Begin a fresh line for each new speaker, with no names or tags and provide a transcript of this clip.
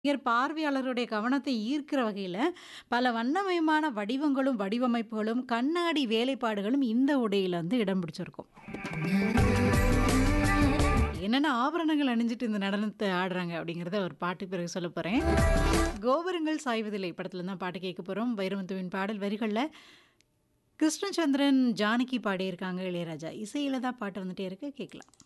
பார்வையாளருடைய கவனத்தை ஈர்க்கிற வகையில, பல வண்ணமயமான வடிவங்களும், வடிவமைப்புகளும், கண்ணாடி வேலைப்பாடுகளும் இந்த உடையில வந்து இடம் பிடிச்சிருக்கும். என்னென்ன ஆபரணங்கள் அணிஞ்சிட்டு இந்த நடனத்த ஆடுறாங்க அப்படிங்கிறத ஒரு பாட்டு பிறகு சொல்லப் போறேன். கோபுரங்கள் சாய்வதில்லை படத்துல தான் பாட்டு கேட்க போறோம். வைரமுத்துவின் பாடல் வரிகள்ல கிருஷ்ணச்சந்திரன், ஜானகி பாடியிருக்காங்க. இளையராஜா இசையில தான் பாட்டு வந்துட்டே இருக்கு. கேட்கலாம்.